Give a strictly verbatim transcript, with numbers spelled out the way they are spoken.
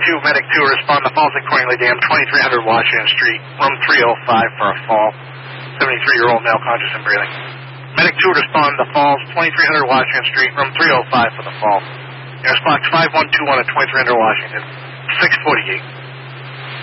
two, Medic two, respond to falls in Coringley Dam, twenty-three hundred Washington Street, room three oh five for a fall. seventy-three-year-old male conscious and breathing. Medic two, respond to falls, twenty-three hundred Washington Street, room three oh five for the fall. Air Spox five one two one at twenty-three hundred Washington, six forty-eight.